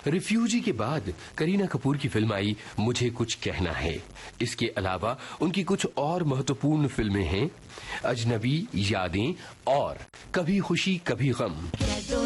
Refugee के बाद करीना कपूर की फिल्म आई मुझे कुछ कहना है। इसके अलावा उनकी कुछ और महत्वपूर्ण फिल्में हैं, अजनबी, यादें और कभी खुशी कभी गम।